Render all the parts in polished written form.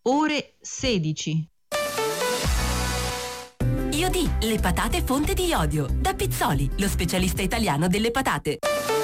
ore 16. Iodi, le patate fonte di iodio. Da Pizzoli, lo specialista italiano delle patate.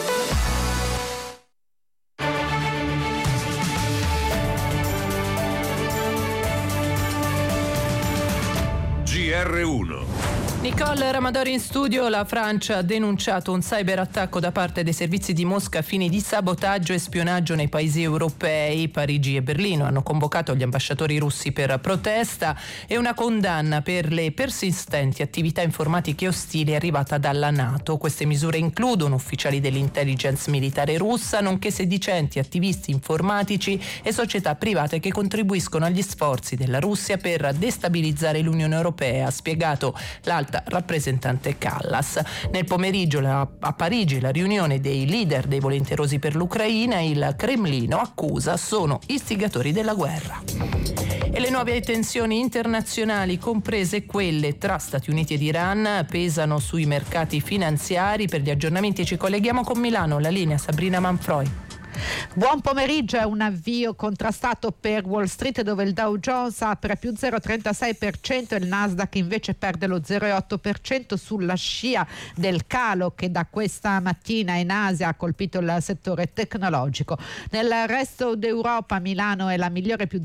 GR1. Nicole Ramadori in studio. La Francia ha denunciato un cyberattacco da parte dei servizi di Mosca a fini di sabotaggio e spionaggio nei paesi europei. Parigi e Berlino hanno convocato gli ambasciatori russi per protesta e una condanna per le persistenti attività informatiche ostili è arrivata dalla NATO. Queste misure includono ufficiali dell'intelligence militare russa, nonché sedicenti attivisti informatici e società private che contribuiscono agli sforzi della Russia per destabilizzare l'Unione Europea, ha spiegato l'alta rappresentante Callas. Nel pomeriggio a Parigi la riunione dei leader dei volenterosi per l'Ucraina. Il Cremlino accusa sono istigatori della guerra. E le nuove tensioni internazionali, comprese quelle tra Stati Uniti ed Iran, pesano sui mercati finanziari. Per gli aggiornamenti ci colleghiamo con Milano. La linea Sabrina Manfroi. Buon pomeriggio. È un avvio contrastato per Wall Street, dove il Dow Jones apre più 0,36% e il Nasdaq invece perde lo 0,8% sulla scia del calo che da questa mattina in Asia ha colpito il settore tecnologico. Nel resto d'Europa Milano è la migliore, più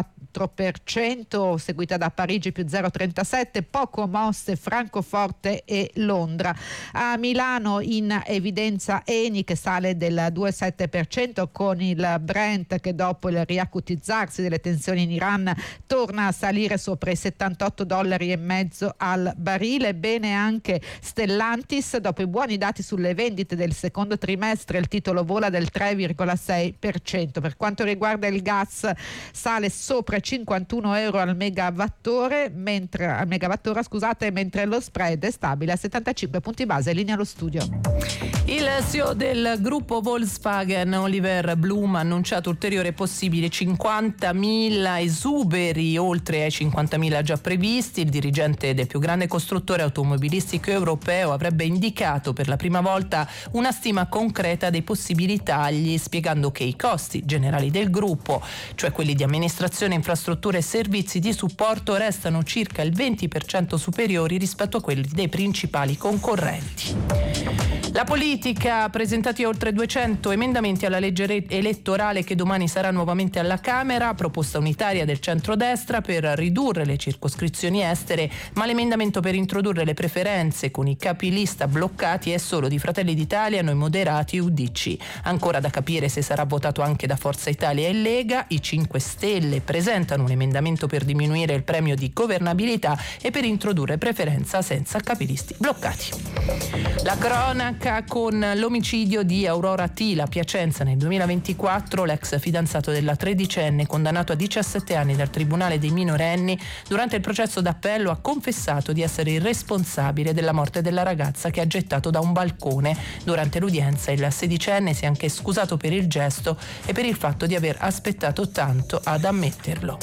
0,4%, seguita da Parigi più 0,37%, poco mosse Francoforte e Londra. A Milano in evidenza Eni che sale del 2,7%, con il Brent che dopo il riacutizzarsi delle tensioni in Iran torna a salire sopra i $78,50 al barile. Bene anche Stellantis, dopo i buoni dati sulle vendite del secondo trimestre il titolo vola del 3,6%. Per quanto riguarda il gas sale sopra 51 euro al megawattora, mentre lo spread è stabile a 75 punti base. Linea allo studio. Il CEO del gruppo Volkswagen, Oliver Blume, ha annunciato ulteriore possibile 50.000 esuberi oltre ai 50.000 già previsti. Il dirigente del più grande costruttore automobilistico europeo avrebbe indicato per la prima volta una stima concreta dei possibili tagli, spiegando che i costi generali del gruppo, cioè quelli di amministrazione, infrastrutture e servizi di supporto, restano circa il 20% superiori rispetto a quelli dei principali concorrenti. La politica ha presentato oltre 200 emendamenti alla legge elettorale che domani sarà nuovamente alla Camera, proposta unitaria del centrodestra per ridurre le circoscrizioni estere, ma l'emendamento per introdurre le preferenze con i capilista bloccati è solo di Fratelli d'Italia, Noi Moderati e UDC. Ancora da capire se sarà votato anche da Forza Italia e Lega. I 5 Stelle presentano un emendamento per diminuire il premio di governabilità e per introdurre preferenza senza capilisti bloccati. La cronaca con l'omicidio di Aurora Tila a Piacenza nel 2024. L'ex fidanzato della tredicenne, condannato a 17 anni dal Tribunale dei minorenni, durante il processo d'appello ha confessato di essere il responsabile della morte della ragazza che ha gettato da un balcone. Durante l'udienza il sedicenne si è anche scusato per il gesto e per il fatto di aver aspettato tanto ad ammetterlo.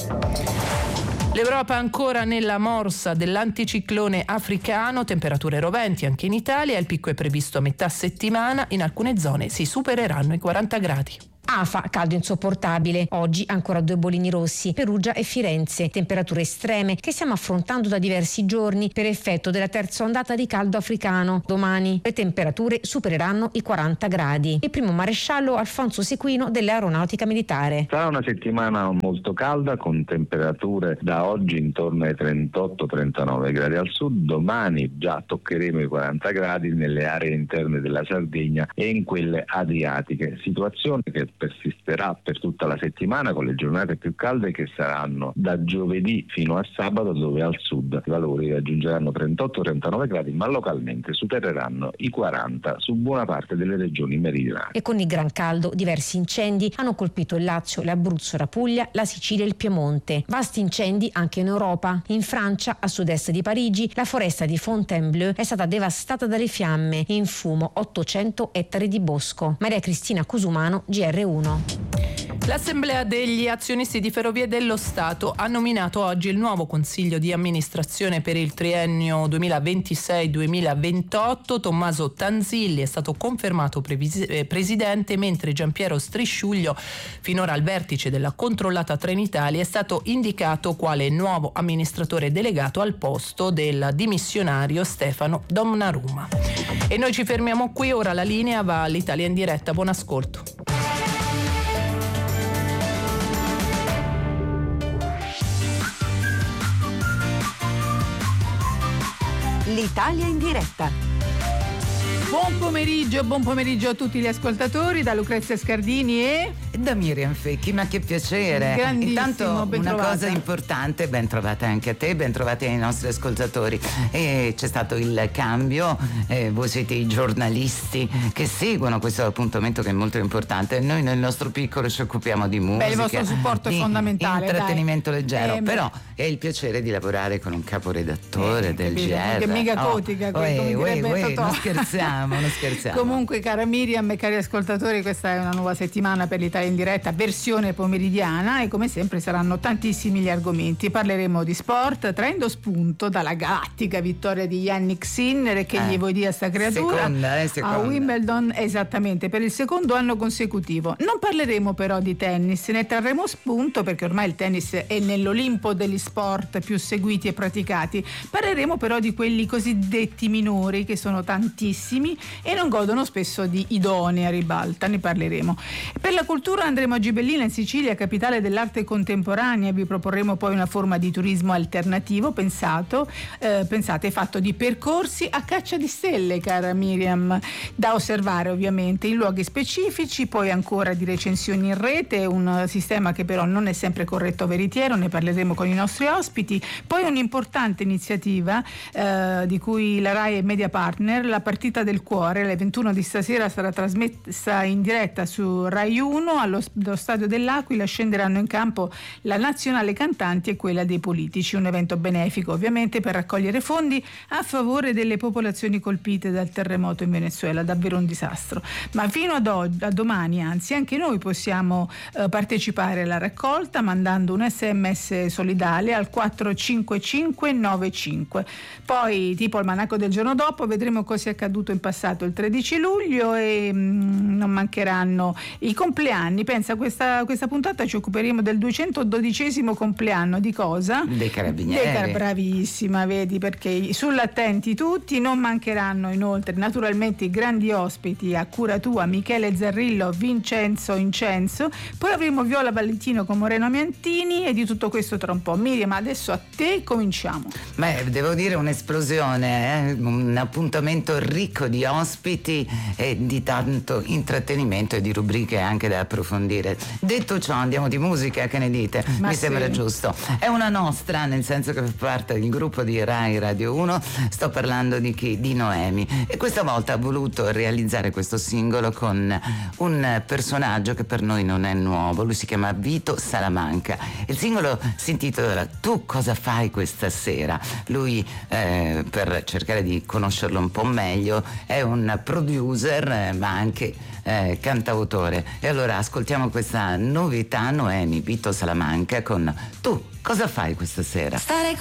L'Europa ancora nella morsa dell'anticiclone africano, temperature roventi anche in Italia, il picco è previsto a metà settimana, in alcune zone si supereranno i 40 gradi. Afa, caldo insopportabile. Oggi ancora 2 bolini rossi, Perugia e Firenze. Temperature estreme che stiamo affrontando da diversi giorni per effetto della terza ondata di caldo africano. Domani le temperature supereranno i 40 gradi. Il primo maresciallo Alfonso Sequino dell'Aeronautica Militare. Sarà una settimana molto calda con temperature da oggi intorno ai 38-39 gradi al sud. Domani già toccheremo i 40 gradi nelle aree interne della Sardegna e in quelle adriatiche. Situazione che persisterà per tutta la settimana con le giornate più calde che saranno da giovedì fino a sabato, dove al sud i valori raggiungeranno 38-39 gradi ma localmente supereranno i 40 su buona parte delle regioni meridionali. E con il gran caldo diversi incendi hanno colpito il Lazio, l'Abruzzo, la Puglia, la Sicilia e il Piemonte. Vasti incendi anche in Europa. In Francia, a sud-est di Parigi, la foresta di Fontainebleau è stata devastata dalle fiamme. In fumo 800 ettari di bosco. Maria Cristina Cusumano, GR1. L'Assemblea degli azionisti di Ferrovie dello Stato ha nominato oggi il nuovo consiglio di amministrazione per il triennio 2026-2028. Tommaso Tanzilli è stato confermato presidente, mentre Giampiero Strisciuglio, finora al vertice della controllata Trenitalia, è stato indicato quale nuovo amministratore delegato al posto del dimissionario Stefano Donnarumma. E noi ci fermiamo qui, ora la linea va all'Italia in diretta. Buon ascolto. L'Italia in diretta. Buon pomeriggio a tutti gli ascoltatori, da Lucrezia Scardini e da Miriam Fecchi, ma che piacere. Intanto una cosa importante, ben trovata anche a te, ben trovati ai nostri ascoltatori. E c'è stato il cambio, voi siete i giornalisti che seguono questo appuntamento che è molto importante. Noi nel nostro piccolo ci occupiamo di musica. Il vostro supporto è fondamentale. Intrattenimento leggero, però è il piacere di lavorare con un caporedattore del GR. Che mega cotica, non scherziamo. Comunque, cara Miriam e cari ascoltatori, questa è una nuova settimana per l'Italia in diretta, versione pomeridiana, e come sempre saranno tantissimi gli argomenti. Parleremo di sport, traendo spunto dalla galattica vittoria di Jannik Sinner, che gli vuoi dire a sta creatura, seconda. A Wimbledon, esattamente, per il secondo anno consecutivo. Non parleremo però di tennis, ne trarremo spunto perché ormai il tennis è nell'Olimpo degli sport più seguiti e praticati. Parleremo però di quelli cosiddetti minori, che sono tantissimi e non godono spesso di idonea ribalta. Ne parleremo. Per la cultura andremo a Gibellina, in Sicilia, capitale dell'arte contemporanea. Vi proporremo poi una forma di turismo alternativo pensate, fatto di percorsi a caccia di stelle, cara Miriam, da osservare ovviamente in luoghi specifici, poi ancora di recensioni in rete, un sistema che però non è sempre corretto o veritiero. Ne parleremo con i nostri ospiti. Poi un'importante iniziativa di cui la RAI è media partner, la partita del cuore, alle 21 di stasera sarà trasmessa in diretta su Rai 1 allo Stadio dell'Aquila. Scenderanno in campo la nazionale cantanti e quella dei politici, un evento benefico ovviamente per raccogliere fondi a favore delle popolazioni colpite dal terremoto in Venezuela, davvero un disastro. Ma fino a domani, anzi, anche noi possiamo partecipare alla raccolta mandando un SMS solidale al 45595. Poi, tipo almanacco del giorno dopo, vedremo cosa è accaduto in passato il 13 luglio e non mancheranno i compleanni. Pensa, questa puntata ci occuperemo del 212° compleanno di cosa? Dei Carabinieri. Bravissima, vedi, perché sull'attenti tutti. Non mancheranno inoltre naturalmente i grandi ospiti a cura tua, Michele Zarrillo, Vincenzo Incenso. Poi avremo Viola Valentino con Moreno Miantini, e di tutto questo tra un po'. Miriam, adesso a te, cominciamo. Beh, devo dire un'esplosione, un appuntamento ricco di ospiti e di tanto intrattenimento e di rubriche anche da approfondire. Detto ciò, andiamo di musica, che ne dite? Mi sembra giusto. È una nostra, nel senso che fa parte del gruppo di Rai Radio 1. Sto parlando di chi? Di Noemi. E questa volta ha voluto realizzare questo singolo con un personaggio che per noi non è nuovo. Lui si chiama Vito Salamanca. Il singolo si intitola Tu cosa fai questa sera? Lui, per cercare di conoscerlo un po' meglio, è un producer ma anche cantautore. E allora ascoltiamo questa novità, Noemi, Vito Salamanca, con Tu cosa fai questa sera? Stare